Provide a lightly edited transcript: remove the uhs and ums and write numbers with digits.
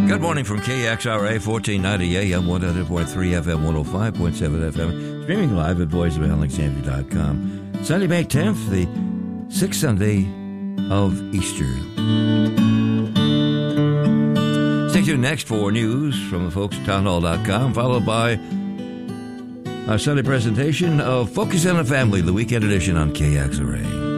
Good morning from KXRA 1490 AM, 100.3 FM, 105.7 FM, streaming live at voiceofalexandria.com. Sunday, May 10th, the 6th Sunday of Easter. Stay tuned next for news from the folks at townhall.com, followed by our Sunday presentation of Focus on the Family, the weekend edition on KXRA.